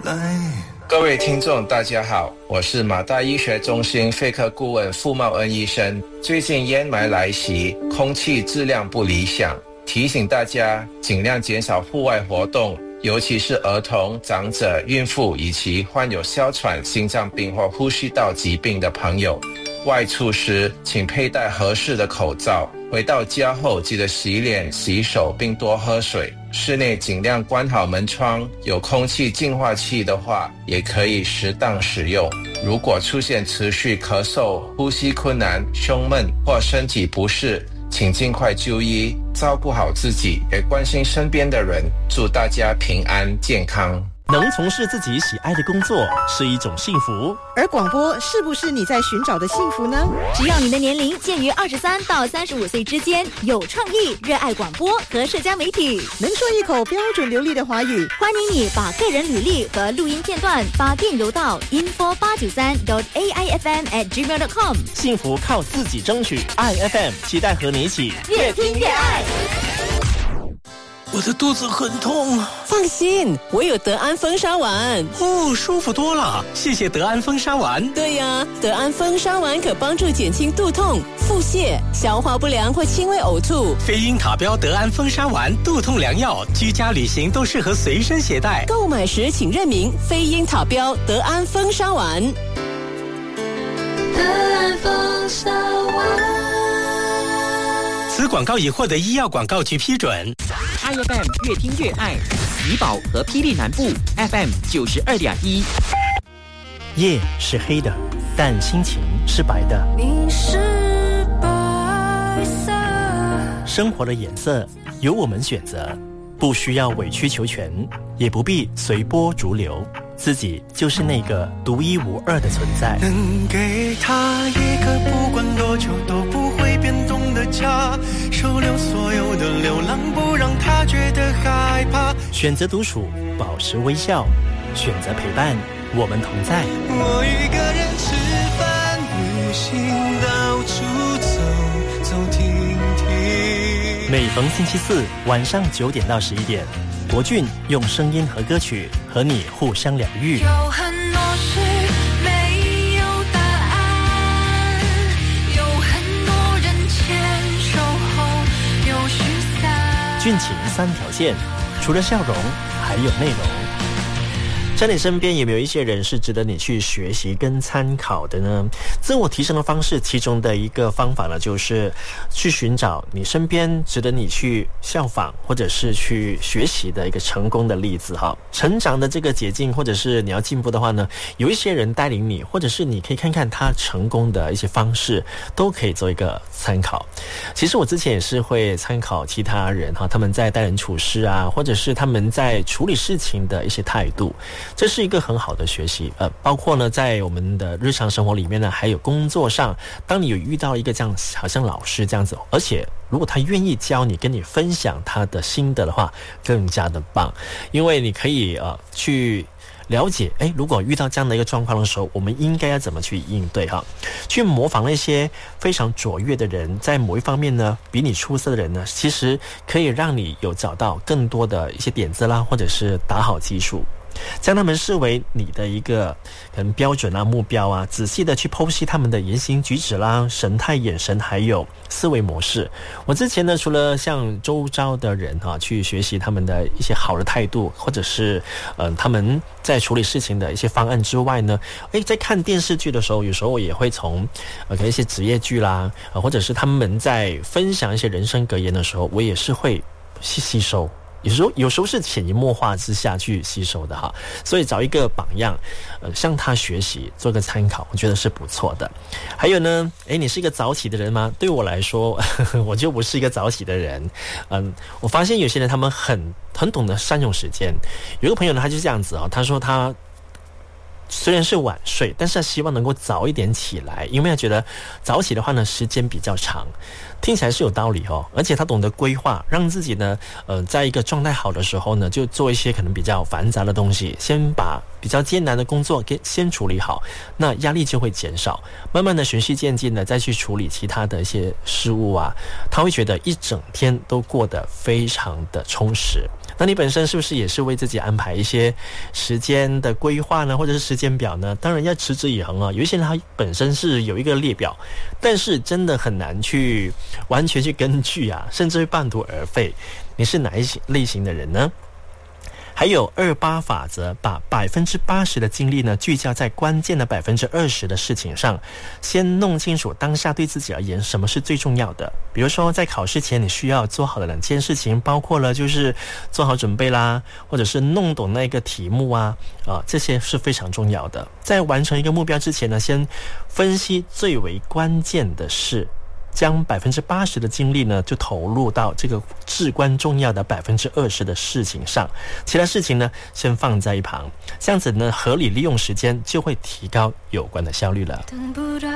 各位听众大家好，我是马大医学中心肺科顾问傅茂恩医生。最近烟霾来袭，空气质量不理想，提醒大家尽量减少户外活动，尤其是儿童、长者、孕妇以及患有哮喘、心脏病或呼吸道疾病的朋友。外出时请佩戴合适的口罩，回到家后记得洗脸、洗手并多喝水。室内尽量关好门窗，有空气净化器的话也可以适当使用。如果出现持续咳嗽、呼吸困难、胸闷或身体不适，请尽快就医，照顾好自己，也关心身边的人。祝大家平安健康。 能从事自己喜爱的工作是一种幸福， 而广播是不是你在寻找的幸福呢？ 只要你的年龄介于23到35岁之间，有创意，热爱广播和社交媒体， 能说一口标准流利的华语， 欢迎你把个人履历和录音片段发电邮到 info893.aifm@gmail.com。 幸福靠自己争取，爱 FM 期待和你一起越听越爱。 我的肚子很痛。 放心，我有德安风沙丸。 哦，舒服多了，谢谢德安风沙丸。 对呀，德安风沙丸可帮助减轻肚痛、腹泻、消化不良或轻微呕吐。 飞鹰塔标德安风沙丸，肚痛良药，居家旅行都适合随身携带。 购买时请认明飞鹰塔标德安风沙丸。 德安风沙丸。 此广告已获得医药广告局批准。 IFM 越听越爱，怡保和霹雳南部 FM 92.1。 夜是黑的，但心情是白的。 你是白色。 生活的颜色由我们选择，不需要委曲求全，也不必随波逐流，自己就是那个独一无二的存在。 能给他一个不管多久都不会变动的家，收留所有的流浪，不让他觉得害怕。 选择独处，保持微笑；选择陪伴，我们同在。 我一个人吃饭、旅行，到处走走停停。 每逢星期四晚上9点到11点，国俊用声音和歌曲和你互相疗愈。 有很多事没有答案，有很多人牵手后又失散。 俊情3条线，除了笑容还有内容。在你身边有没有一些人是值得你去学习跟参考的呢？自我提升的方式，其中的一个方法呢，就是去寻找你身边值得你去效仿或者是去学习的一个成功的例子哈。成长的这个捷径，或者是你要进步的话呢，有一些人带领你，或者是你可以看看他成功的一些方式，都可以做一个参考。其实我之前也是会参考其他人哈，他们在待人处事啊，或者是他们在处理事情的一些态度。这是一个很好的学习，包括呢，在我们的日常生活里面呢，还有工作上，当你有遇到一个这样好像老师这样子，而且如果他愿意教你，跟你分享他的心得的话，更加的棒，因为你可以去了解，如果遇到这样的一个状况的时候，我们应该要怎么去应对哈？去模仿那些非常卓越的人，在某一方面呢，比你出色的人呢，其实可以让你有找到更多的一些点子啦，或者是打好基础。将他们视为你的一个可能标准啊、目标啊，仔细的去剖析他们的言行举止啦、神态、眼神，还有思维模式。我之前呢，除了向周遭的人去学习他们的一些好的态度，或者是他们在处理事情的一些方案之外呢，在看电视剧的时候，有时候我也会从可能一些职业剧啦，或者是他们在分享一些人生格言的时候，我也是会吸收。有时候是潜移默化之下去吸收的哈，所以找一个榜样，向他学习，做个参考，我觉得是不错的。还有呢，你是一个早起的人吗？对我来说，我就不是一个早起的人。我发现有些人他们很懂得善用时间。有一个朋友呢，他就这样子他说他虽然是晚睡，但是他希望能够早一点起来，因为他觉得早起的话呢，时间比较长。听起来是有道理而且他懂得规划，让自己呢在一个状态好的时候呢，就做一些可能比较繁杂的东西，先把比较艰难的工作给先处理好，那压力就会减少，慢慢的循序渐进的再去处理其他的一些事物啊，他会觉得一整天都过得非常的充实。 那你本身是不是也是为自己安排一些时间的规划呢，或者是时间表呢？当然要持之以恒啊。有一些人他本身是有一个列表，但是真的很难去完全去根据啊，甚至会半途而废。你是哪一类型的人呢？还有28法则，把80%的精力呢聚焦在关键的20%的事情上，先弄清楚当下对自己而言什么是最重要的。比如说在考试前你需要做好的2件事情，包括了就是做好准备啦，或者是弄懂那个题目啊，这些是非常重要的。在完成一个目标之前呢，先分析最为关键的事，将80%的精力呢就投入到这个至关重要的20%的事情上，其他事情呢先放在一旁，这样子呢合理利用时间，就会提高有关的效率了。 等不到